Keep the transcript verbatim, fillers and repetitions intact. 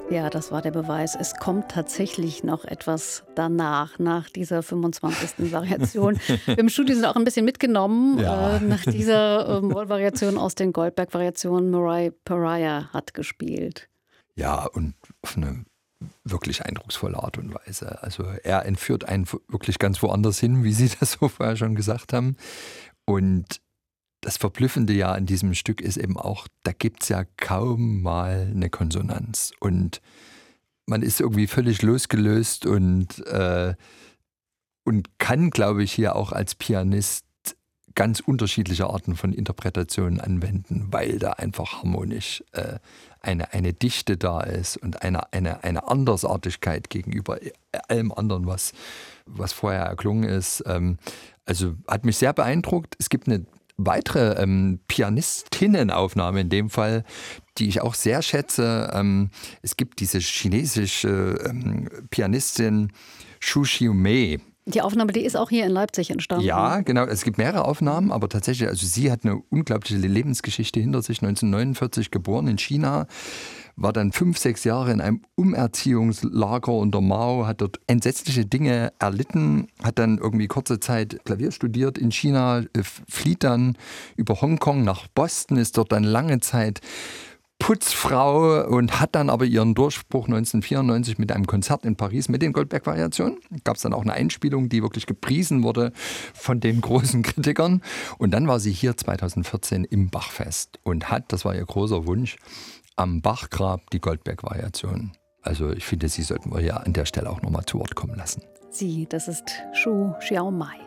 Ja, das war der Beweis. Es kommt tatsächlich noch etwas danach, nach dieser fünfundzwanzigsten Variation. Wir im Studio sind auch ein bisschen mitgenommen, Ja. äh, nach dieser äh, Moll-Variation aus den Goldberg-Variationen. Mariah Pariah hat gespielt. Ja, und auf eine wirklich eindrucksvolle Art und Weise. Also er entführt einen wirklich ganz woanders hin, wie Sie das so vorher schon gesagt haben. Und das Verblüffende ja an diesem Stück ist eben auch, da gibt es ja kaum mal eine Konsonanz. Und man ist irgendwie völlig losgelöst und, äh, und kann, glaube ich, hier auch als Pianist ganz unterschiedliche Arten von Interpretationen anwenden, weil da einfach harmonisch äh, eine, eine Dichte da ist und eine, eine, eine Andersartigkeit gegenüber allem anderen, was, was vorher erklungen ist. Ähm, also hat mich sehr beeindruckt. Es gibt eine weitere ähm, Pianistinnenaufnahme in dem Fall, die ich auch sehr schätze. Ähm, es gibt diese chinesische ähm, Pianistin Xu Xiumei. Die Aufnahme, die ist auch hier in Leipzig entstanden. Ja, genau. Es gibt mehrere Aufnahmen, aber tatsächlich, also sie hat eine unglaubliche Lebensgeschichte hinter sich. neunzehnhundertneunundvierzig geboren in China, war dann fünf, sechs Jahre in einem Umerziehungslager unter Mao, hat dort entsetzliche Dinge erlitten, hat dann irgendwie kurze Zeit Klavier studiert in China, flieht dann über Hongkong nach Boston, ist dort dann lange Zeit Putzfrau und hat dann aber ihren Durchbruch neunzehnhundertvierundneunzig mit einem Konzert in Paris mit den Goldberg-Variationen. Gab es dann auch eine Einspielung, die wirklich gepriesen wurde von den großen Kritikern. Und dann war sie hier zweitausendvierzehn im Bachfest und hat, das war ihr großer Wunsch, am Bachgrab die Goldberg-Variationen. Also ich finde, sie sollten wir ja an der Stelle auch nochmal zu Wort kommen lassen. Sie, das ist Xu Xiaomai.